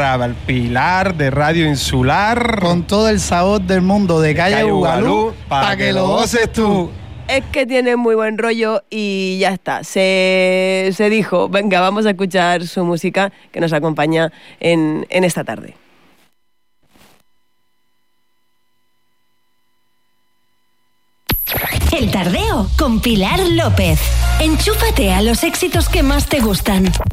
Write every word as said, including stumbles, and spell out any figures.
para Pilar de Radio Insular. Con todo el sabor del mundo de Calle, Calle Ugalú, para pa que, que lo goces tú. Es que tiene muy buen rollo y ya está. Se, se dijo, venga, vamos a escuchar su música que nos acompaña en, en esta tarde. El Tardeo con Pilar López. Enchúfate a los éxitos que más te gustan.